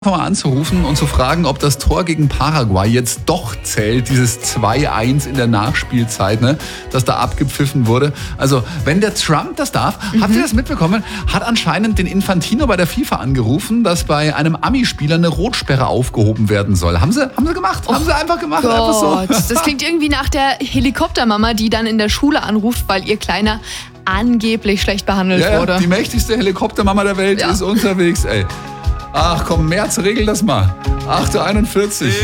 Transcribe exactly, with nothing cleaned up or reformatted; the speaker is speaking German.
mal anzurufen und zu fragen, ob das Tor gegen Paraguay jetzt doch zählt, dieses zwei eins in der Nachspielzeit, ne, das da abgepfiffen wurde. Also, wenn der Trump das darf, mhm. habt ihr das mitbekommen? Hat anscheinend den Infantino bei der FIFA angerufen, dass bei einem Ami-Spieler eine Rotsperre aufgehoben werden soll. Haben sie, haben sie gemacht? Oh haben sie einfach gemacht? Gott. Einfach so. Das klingt irgendwie nach der Helikoptermama, die dann in der Schule anruft, weil ihr Kleiner angeblich schlecht behandelt Ja, wurde. die mächtigste Helikoptermama der Welt Ja. ist unterwegs, ey. Ach komm, Merz, regel das mal. acht Uhr einundvierzig.